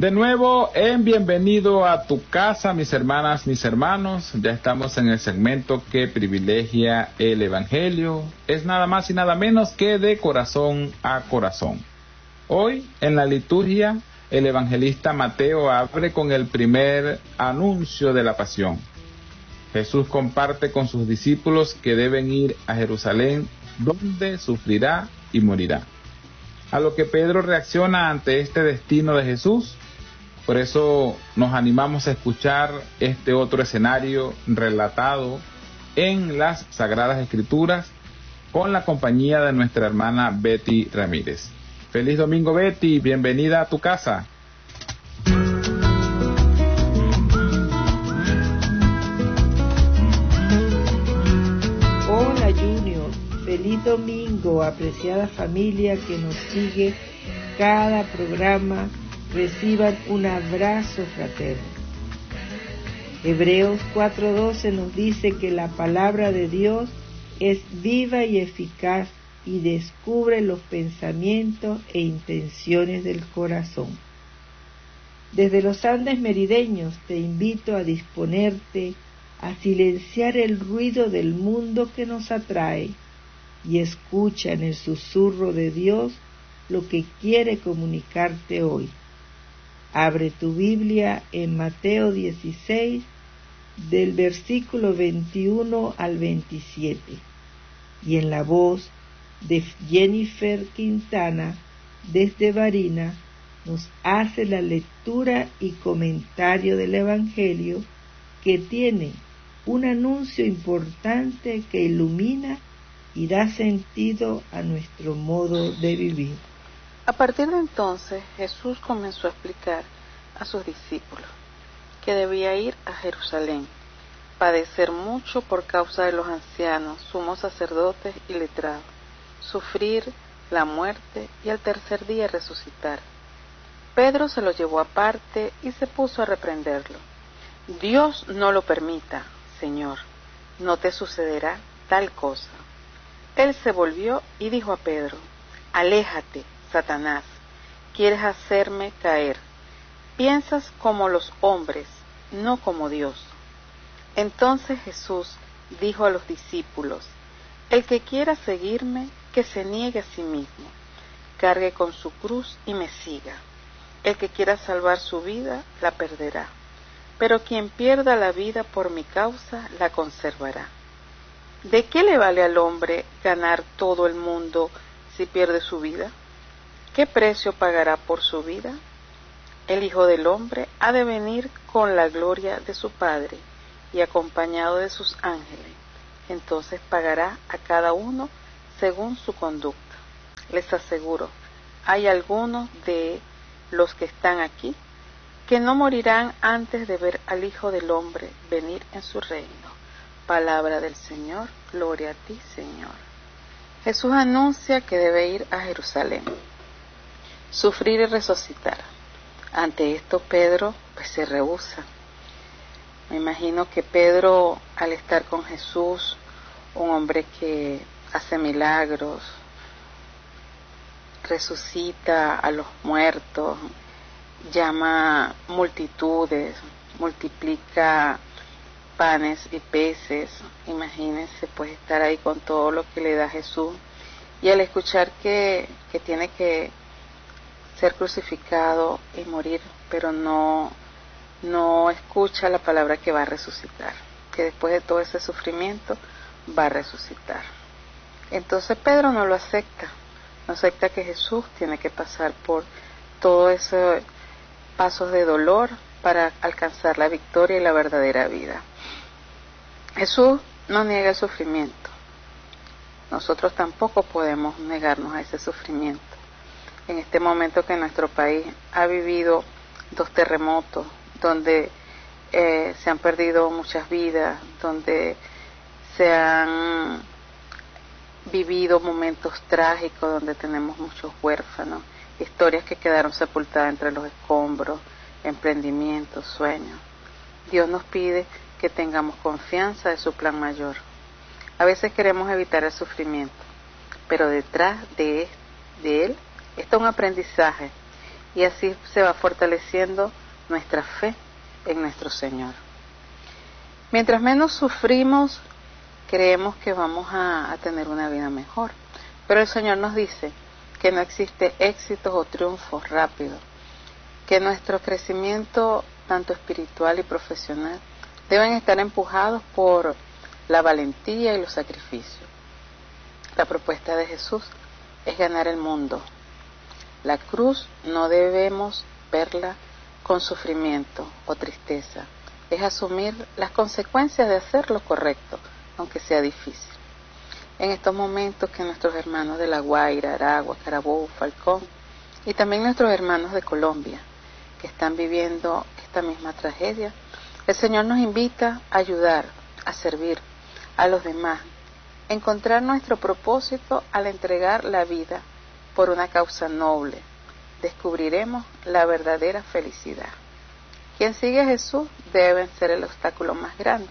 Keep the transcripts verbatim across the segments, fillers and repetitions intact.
De nuevo, en Bienvenido a tu casa, mis hermanas, mis hermanos. Ya estamos en el segmento que privilegia el Evangelio. Es nada más y nada menos que de corazón a corazón. Hoy, en la liturgia, el evangelista Mateo abre con el primer anuncio de la pasión. Jesús comparte con sus discípulos que deben ir a Jerusalén, donde sufrirá y morirá. A lo que Pedro reacciona ante este destino de Jesús. Por eso nos animamos a escuchar este otro escenario relatado en las Sagradas Escrituras con la compañía de nuestra hermana Betty Ramírez. Feliz domingo, Betty, bienvenida a tu casa. Hola Junior, feliz domingo, apreciada familia que nos sigue cada programa. Reciban un abrazo fraterno. Hebreos cuatro doce nos dice que la palabra de Dios es viva y eficaz y descubre los pensamientos e intenciones del corazón. Desde los Andes merideños te invito a disponerte a silenciar el ruido del mundo que nos atrae y escucha en el susurro de Dios lo que quiere comunicarte hoy. Abre tu Biblia en Mateo dieciséis, del versículo veintiuno al veintisiete, y en la voz de Jennifer Quintana, desde Barinas, nos hace la lectura y comentario del Evangelio, que tiene un anuncio importante que ilumina y da sentido a nuestro modo de vivir. A partir de entonces, Jesús comenzó a explicar a sus discípulos que debía ir a Jerusalén, padecer mucho por causa de los ancianos, sumos sacerdotes y letrados, sufrir la muerte y al tercer día resucitar. Pedro se lo llevó aparte y se puso a reprenderlo. Dios no lo permita, Señor, no te sucederá tal cosa. Él se volvió y dijo a Pedro: aléjate, Satanás, quieres hacerme caer. Piensas como los hombres, no como Dios. Entonces Jesús dijo a los discípulos: el que quiera seguirme, que se niegue a sí mismo, cargue con su cruz y me siga. El que quiera salvar su vida, la perderá, pero quien pierda la vida por mi causa, la conservará. ¿De qué le vale al hombre ganar todo el mundo si pierde su vida? ¿Qué precio pagará por su vida? El Hijo del Hombre ha de venir con la gloria de su Padre y acompañado de sus ángeles. Entonces pagará a cada uno según su conducta. Les aseguro, hay algunos de los que están aquí que no morirán antes de ver al Hijo del Hombre venir en su reino. Palabra del Señor, gloria a ti, Señor. Jesús anuncia que debe ir a Jerusalén, sufrir y resucitar. Ante esto Pedro pues se rehúsa. Me imagino que Pedro, al estar con Jesús, un hombre que hace milagros, resucita a los muertos, llama multitudes, multiplica panes y peces, imagínense pues estar ahí con todo lo que le da Jesús, y al escuchar que, que tiene que ser crucificado y morir, pero no, no escucha la palabra que va a resucitar, que después de todo ese sufrimiento va a resucitar. Entonces Pedro no lo acepta, no acepta que Jesús tiene que pasar por todos esos pasos de dolor para alcanzar la victoria y la verdadera vida. Jesús no niega el sufrimiento, nosotros tampoco podemos negarnos a ese sufrimiento. En este momento que nuestro país ha vivido dos terremotos, donde eh, se han perdido muchas vidas, donde se han vivido momentos trágicos, donde tenemos muchos huérfanos, historias que quedaron sepultadas entre los escombros, emprendimientos, sueños. Dios nos pide que tengamos confianza de su plan mayor. A veces queremos evitar el sufrimiento, pero detrás de, de él está un aprendizaje, y así se va fortaleciendo nuestra fe en nuestro Señor. Mientras menos sufrimos, creemos que vamos a, a tener una vida mejor, pero el Señor nos dice que no existe éxitos o triunfos rápidos, que nuestro crecimiento tanto espiritual y profesional deben estar empujados por la valentía y los sacrificios. La propuesta de Jesús es ganar el mundo. La cruz no debemos verla con sufrimiento o tristeza, es asumir las consecuencias de hacer lo correcto, aunque sea difícil. En estos momentos que nuestros hermanos de La Guaira, Aragua, Carabobo, Falcón y también nuestros hermanos de Colombia que están viviendo esta misma tragedia, el Señor nos invita a ayudar, a servir a los demás, a encontrar nuestro propósito al entregar la vida por una causa noble. Descubriremos la verdadera felicidad. Quien sigue a Jesús debe vencer el obstáculo más grande,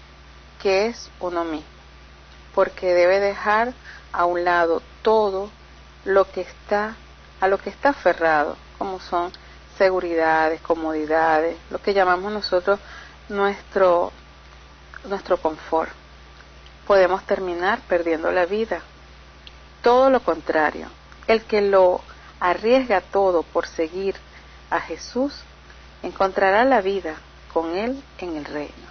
que es uno mismo, porque debe dejar a un lado todo lo que está, a lo que está aferrado, como son seguridades, comodidades, lo que llamamos nosotros nuestro, nuestro confort. Podemos terminar perdiendo la vida. Todo lo contrario, el que lo arriesga todo por seguir a Jesús, encontrará la vida con Él en el reino.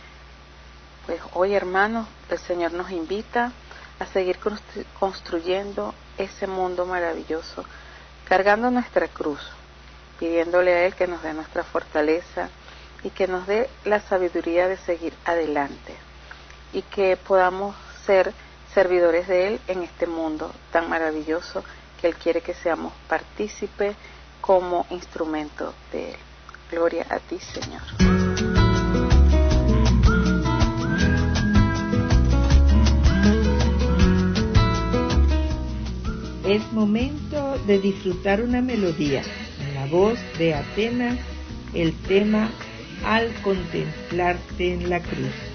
Pues hoy, hermanos, el Señor nos invita a seguir construyendo ese mundo maravilloso, cargando nuestra cruz, pidiéndole a Él que nos dé nuestra fortaleza y que nos dé la sabiduría de seguir adelante y que podamos ser servidores de Él en este mundo tan maravilloso que Él quiere que seamos partícipes como instrumento de Él. Gloria a ti, Señor. Es momento de disfrutar una melodía en la voz de Atenas, el tema Al contemplarte en la cruz.